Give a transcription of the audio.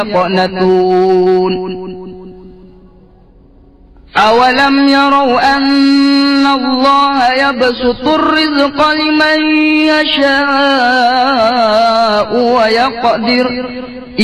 يقنطون أولم يروا أن الله يبسط الرزق لمن يشاء ويقدر